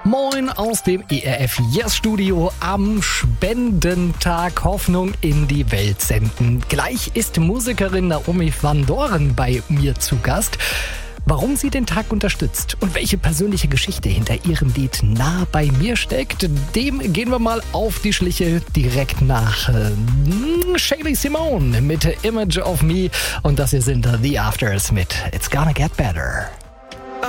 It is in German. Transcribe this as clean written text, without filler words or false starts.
Moin aus dem ERF Yes Studio am Spendentag Hoffnung in die Welt senden. Gleich ist Musikerin Naomi van Doren bei mir zu Gast. Warum sie den Tag unterstützt und welche persönliche Geschichte hinter ihrem Lied Nah bei mir steckt, dem gehen wir mal auf die Schliche direkt nach Shaylee Simone mit Image of Me und das hier sind The Afters mit It's Gonna Get Better.